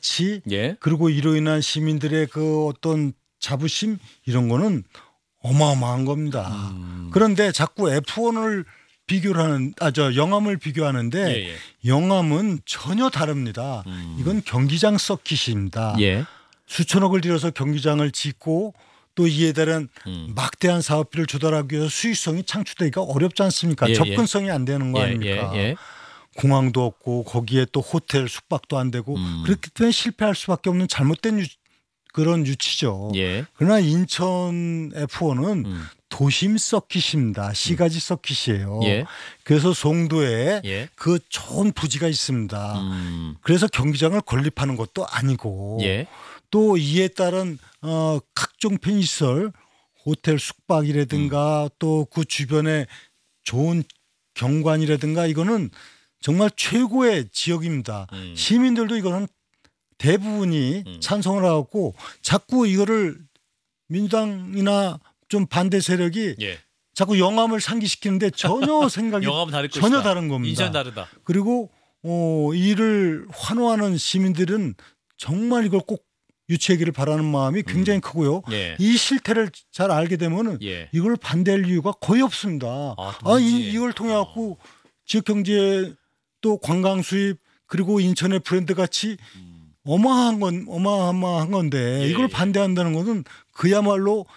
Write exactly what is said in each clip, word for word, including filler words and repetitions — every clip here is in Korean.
가치 예. 그리고 이로 인한 시민들의 그 어떤 자부심 이런 거는 어마어마한 겁니다. 음. 그런데 자꾸 에프원을 비교를 하는 아 저 영암을 비교하는데 예, 예. 영암은 전혀 다릅니다. 음. 이건 경기장 서킷입니다. 예. 수천억을 들여서 경기장을 짓고 또 이에 따른 음. 막대한 사업비를 조달하기 위해서 수익성이 창출되기가 어렵지 않습니까? 예, 예. 접근성이 안 되는 거 예, 아닙니까? 예, 예. 공항도 없고 거기에 또 호텔 숙박도 안 되고 음. 그렇기 때문에 실패할 수밖에 없는 잘못된 유, 그런 유치죠. 예. 그러나 인천 에프원은 음. 도심 서킷입니다. 시가지 서킷이에요. 예. 그래서 송도에 예. 그 좋은 부지가 있습니다. 음. 그래서 경기장을 건립하는 것도 아니고 예. 또 이에 따른 어, 각종 편의시설 호텔 숙박이라든가 음. 또 그 주변에 좋은 경관이라든가 이거는 정말 최고의 지역입니다. 음. 시민들도 이거는 대부분이 음. 찬성을 하고 자꾸 이거를 민주당이나 좀 반대 세력이 예. 자꾸 영암을 상기시키는데 전혀 생각이 영암은 다를 것이다. 전혀 다른 겁니다. 인천 다르다. 그리고 어, 이를 환호하는 시민들은 정말 이걸 꼭 유치하기를 바라는 마음이 굉장히 음. 크고요. 예. 이 실태를 잘 알게 되면은 예. 이걸 반대할 이유가 거의 없습니다. 아, 아, 이, 도무지. 이걸 통해 갖고 지역 경제 또 관광 수입 그리고 인천의 브랜드 가치 음. 어마한 건 어마어마한 건데 예, 이걸 예. 반대한다는 것은 그야말로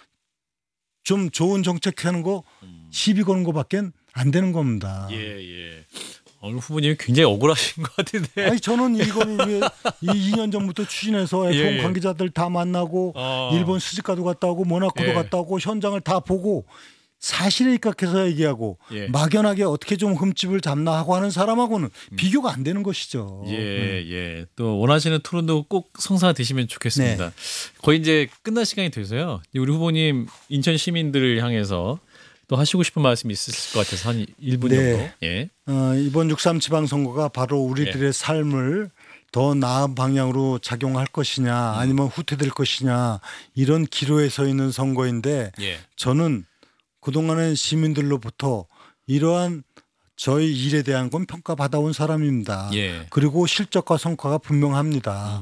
좀 좋은 정책하는 거 음. 시비 거는 거밖에 안 되는 겁니다. 예, 예. 오늘 후보님이 굉장히 억울하신 것 같은데. 아니 저는 이거를 이 년 전부터 추진해서 에프원 예, 예. 관계자들 다 만나고 어. 일본 수집가도 갔다 오고 모나코도 예. 갔다 오고 현장을 다 보고 사실에 입각해서 얘기하고 예. 막연하게 어떻게 좀 흠집을 잡나 하고 하는 사람하고는 비교가 안 되는 것이죠. 예, 음. 예. 또 원하시는 토론도 꼭 성사되시면 좋겠습니다. 네. 거의 이제 끝날 시간이 돼서요. 우리 후보님 인천 시민들을 향해서 또 하시고 싶은 말씀이 있으실 것 같아서 한 일 분 네. 정도. 예. 어, 이번 육삼 지방선거가 바로 우리들의 예. 삶을 더 나은 방향으로 작용할 것이냐 아니면 후퇴될 것이냐 이런 기로에 서 있는 선거인데 예. 저는 그동안의 시민들로부터 이러한 저희 일에 대한 건 평가받아온 사람입니다. 예. 그리고 실적과 성과가 분명합니다. 음.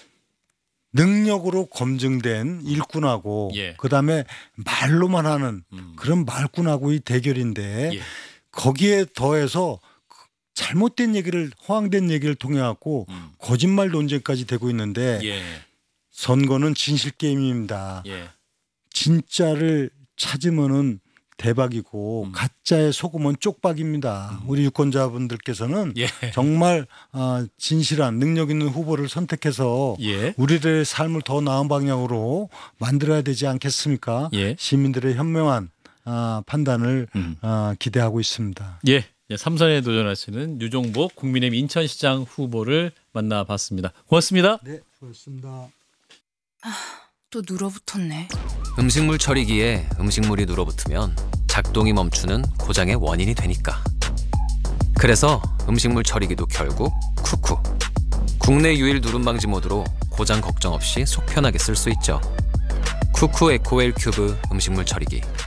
능력으로 검증된 일꾼하고 예. 그다음에 말로만 하는 음. 그런 말꾼하고의 대결인데 예. 거기에 더해서 잘못된 얘기를 허황된 얘기를 통해 갖고 음. 거짓말 논쟁까지 되고 있는데 예. 선거는 진실 게임입니다. 예. 진짜를 찾으면은 대박이고 음. 가짜에 속으면 쪽박입니다. 우리 유권자분들께서는 예. 정말 아, 진실한 능력 있는 후보를 선택해서 예. 우리들의 삶을 더 나은 방향으로 만들어야 되지 않겠습니까? 예. 시민들의 현명한 아, 판단을 음. 아, 기대하고 있습니다. 예. 삼선에 도전하시는 유종복 국민의힘 인천시장 후보를 만나봤습니다. 고맙습니다. 네, 수고하셨습니다. 또 눌어붙었네. 음식물 처리기에 음식물이 눌어붙으면 작동이 멈추는 고장의 원인이 되니까. 그래서 음식물 처리기도 결국 쿠쿠. 국내 유일 누름 방지 모드로 고장 걱정 없이 속 편하게 쓸 수 있죠. 쿠쿠 에코웰 큐브 음식물 처리기.